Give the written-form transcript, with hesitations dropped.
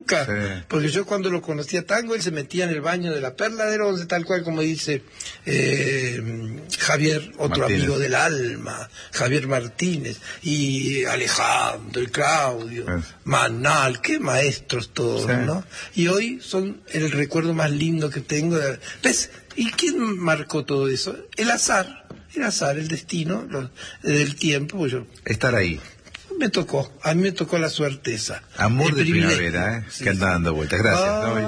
nunca. Sí. Porque yo cuando lo conocía Tango, él se metía en el baño de la Perla de Once, tal cual como dice Javier, otro Martínez. amigo del alma, Javier Martínez, y Alejandro, y Claudio, Manal, qué maestros todos, Sí. ¿no? Y hoy son el recuerdo más lindo que tengo. ¿Ves? ¿Y quién marcó todo eso? El azar, el destino, del tiempo. Pues Estar ahí. a mí me tocó la suerte esa. Amor El de privilegio. primavera, Sí, que anda sí. dando vueltas. Gracias. Ah, ¿no?